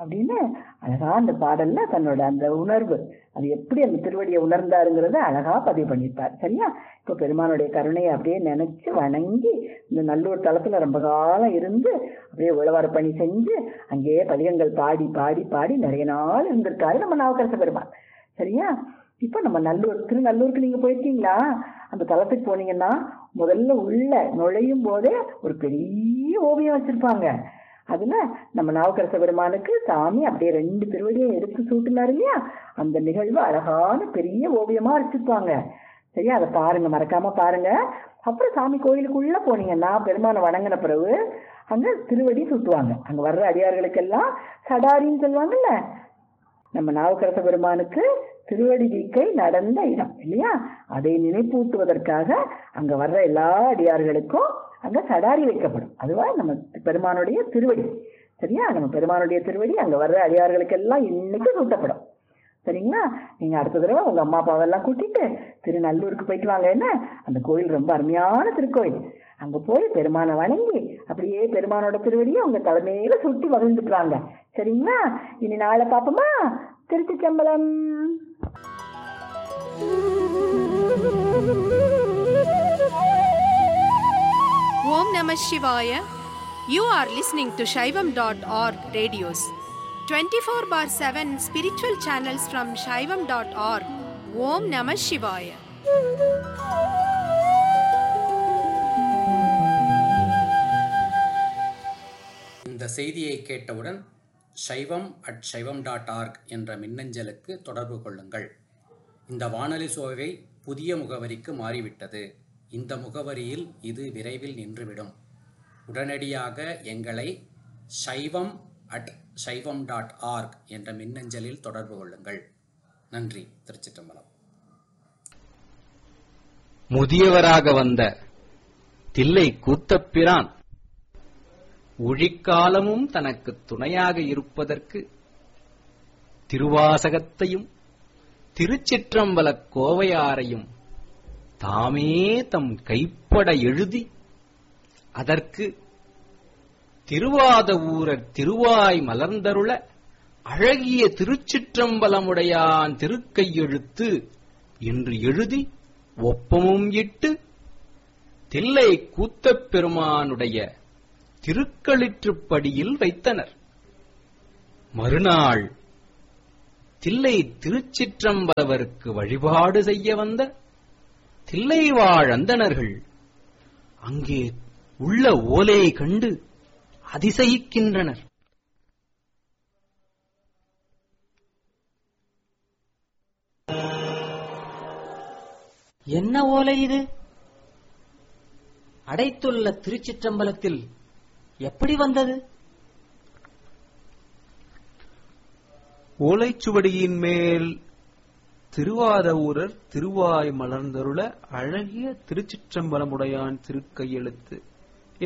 அப்படின்னு அழகா அந்த பாடல்ல தன்னோட அந்த உணர்வு, அது எப்படி அந்த திருவடியை உணர்ந்தாருங்கிறத அழகா பதிவு பண்ணியிருப்பார். சரியா? இப்போ பெருமானுடைய கருணையை அப்படியே நினைச்சு வணங்கி இந்த நல்லூர் தளத்துல ரொம்ப காலம் இருந்து அப்படியே உழவார பணி செஞ்சு அங்கேயே பதிகங்கள் பாடி பாடி பாடி நிறைய நாள் இருந்திருக்காரு நம்ம நாவுக்கரச பெருமான். சரியா? இப்ப நம்ம திருநல்லூருக்கு நீங்க போயிருக்கீங்களா? அந்த தளத்துக்கு போனீங்கன்னா முதல்ல உள்ள நுழையும் போதே ஒரு பெரிய ஓவியம் வச்சிருப்பாங்க. அதுல நம்ம நாவுக்கரச பெருமானுக்கு சாமி அப்படியே 2 திருவடியும் எடுத்து சூட்டினாரு இல்லையா? அந்த நிகழ்வு அழகான பெரிய ஓவியமா வச்சிருப்பாங்க. சரியா? அதை பாருங்க, மறக்காம பாருங்க. அப்புறம் சாமி கோயிலுக்குள்ள போனீங்கன்னா பெருமானை வணங்கின பிறகு அங்க திருவடி சூட்டுவாங்க. அங்க வர்ற அடியார்களுக்கெல்லாம் சடாரின்னு சொல்லுவாங்கல்ல. நம்ம நாவுக்கரச பெருமானுக்கு திருவடி தீக்கை நடந்த இடம் இல்லையா? அதை நினைப்பூட்டுவதற்காக அங்க வர்ற எல்லா அடியார்களுக்கும் அங்க சடாரி வைக்கப்படும். அதுவா நம்ம பெருமானுடைய திருவடி. சரியா? நம்ம பெருமானுடைய திருவடி அங்க வர்ற அடியார்களுக்கெல்லாம் இன்னைக்கு சூட்டப்படும். சரிங்களா? நீங்க அடுத்த தடவை உங்க அம்மா அப்பாவெல்லாம் கூட்டிட்டு திருநல்லூருக்கு போயிட்டு வாங்க. என்ன, அந்த கோயில் ரொம்ப அருமையான திருக்கோயில். அங்க போய் பெருமானை வணங்கி அப்படியே பெருமானோட திருவடியை உங்க தலைமையில சுட்டி மகிழ்ந்துட்டுறாங்க. சரிங்களா? இனி நாளை பாப்போமா? திருச்சிற்றம்பலம். Om Namah Shivaya. You are listening to Shaivam.org radios. 24/7 spiritual channels from Shaivam.org. Om Namah Shivaya. இந்த செய்தியை கேட்டவுடன் shaivam@shaivam.org என்ற மின்னஞ்சலுக்கு தொடர்பு கொள்ளுங்கள். இந்த வானொலி சோவை புதிய முகவரிக்கு மாறிவிட்டது. இந்த முகவரியில் இது விரைவில் நின்றுவிடும். உடனடியாக எங்களை shaivam@shaivam.org என்ற மின்னஞ்சலில் தொடர்பு கொள்ளுங்கள். நன்றி. திருச்சிற்றம்பலம். முதியவராக வந்த தில்லை கூத்தப்பிரான் ஒழிக்காலமும் தனக்கு துணையாக இருப்பதற்கு திருவாசகத்தையும் திருச்சிற்றம்பலக் கோவையாரையும் தாமே தம் கைப்பட எழுதி அதற்கு திருவாதவூரர் திருவாய் மலர்ந்தருள அழகிய திருச்சிற்றம்பலமுடையான் திருக்கையெழுத்து என்று எழுதி ஒப்பமும் இட்டு தில்லை கூத்தப் பெருமானுடைய திருக்களிற்றுப்படியில் வைத்தனர். மறுநாள் தில்லை திருச்சிற்றம்பலவருக்கு வழிபாடு செய்ய வந்த தில்லைவாழ் அந்தணர்கள் அங்கே உள்ள ஓலையை கண்டு அதிசயிக்கின்றனர். என்ன ஓலை இது? அடைத்துள்ள திருச்சிற்றம்பலத்தில் எப்படி வந்தது? ஓலைச்சுவடியின் மேல் திருவாதவூரர் திருவாய் மலர்ந்தருள அழகிய திருச்சிற்றம்பலமுடையான் திருக்கையெழுத்து